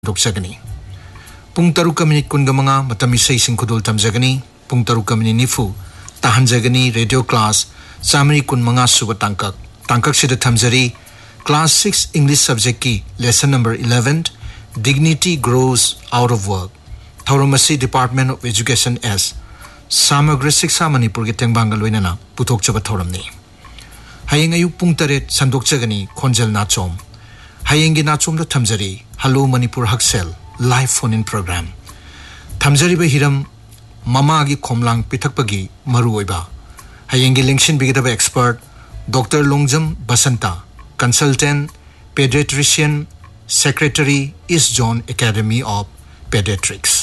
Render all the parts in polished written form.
dokjagani pung taru minute kungamanga matami sei singkudul tamjagani pung taru minute nifu tahanjagani radio class samari kunmanga suba tangkak sida tamjari class 6 English subject ki lesson number 11 dignity grows out of work Tauramasi Department of Education as Samagri Siksa Manipur ki tengbanggal loinana putok chaba thauramni hayeng ayuk pung taret sandok chagani khonjal nachom hayeng gi nachom da thamjari Hello Manipur Haksel live phone in program thamjari ba hiram mama gi khomlang pithakpagi maru oiba hayeng gi lengshin bigidaba expert Dr. Longjam Basanta consultant pediatrician secretary East Zone Academy of Pediatrics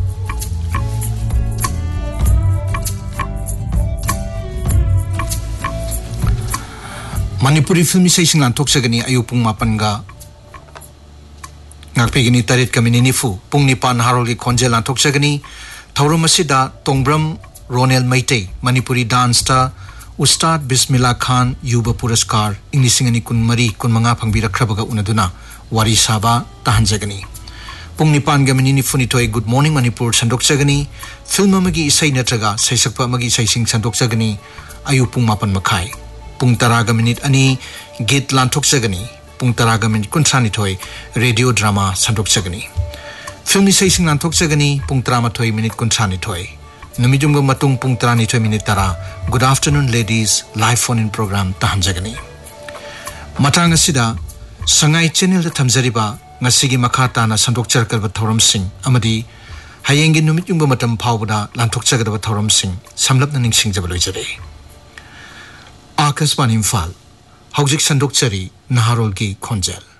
Manipuri film isay singlan toksagani ayupung mapanga ngakpegini tarit kamini nifu pung nipan harolgi konjelan toksagani thaurumasida tongbram Ronel Maitei Manipuri dance ta Ustad Bismillah Khan Yuba Puraskar Inglisingani kunmari kunmanga phangbirakhrabaga unaduna wari saba tahanjagani pung nipan gamini nifu nitoi Good Morning Manipur sandoksagani film amagi isay natraga saisakpa amagi isay sing sandoksagani ayupung mapan makai pung taraga minute ani git lantok sagani pung taraga minute kuntrani thoi radio drama sandok sagani film ni sing lantok sagani pung trama thoi minute kuntrani thoi namijum ga matung pung trani thoi minute tara good afternoon ladies live phone in program tahan jagani matang asida sangai channel da thamjariba ngasigi makhata na sandok charkal ba thoram sing amadi hayengi numijum ga matam phawda lantok chagada ba thoram sing samlap na ning sing jabal jare Akasban Imphal, Haujik Sandokchari, Naharolgi Khonjal.